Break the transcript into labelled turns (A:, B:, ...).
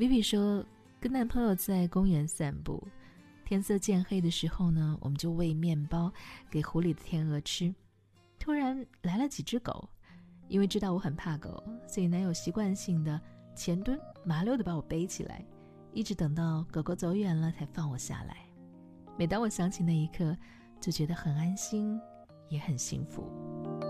A: Vivi 说，跟男朋友在公园散步，天色渐黑的时候呢，我们就喂面包给湖里的天鹅吃。突然来了几只狗，因为知道我很怕狗，所以男友习惯性的前蹲，麻溜的把我背起来，一直等到狗狗走远了才放我下来。每当我想起那一刻，就觉得很安心，也很幸福。